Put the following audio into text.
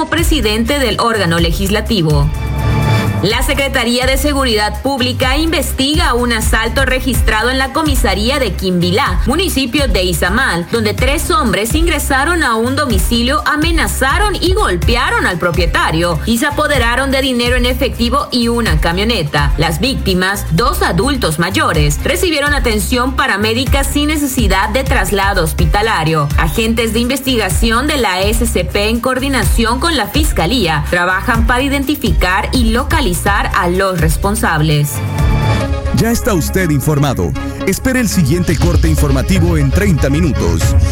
como presidente del órgano legislativo. La Secretaría de Seguridad Pública investiga un asalto registrado en la comisaría de Quimbilá, municipio de Izamal, donde 3 hombres ingresaron a un domicilio, amenazaron y golpearon al propietario y se apoderaron de dinero en efectivo y una camioneta. Las víctimas, 2 adultos mayores, recibieron atención paramédica sin necesidad de traslado hospitalario. Agentes de investigación de la SCP en coordinación con la Fiscalía trabajan para identificar y localizar a los responsables. Ya está usted informado. Espere el siguiente corte informativo en 30 minutos.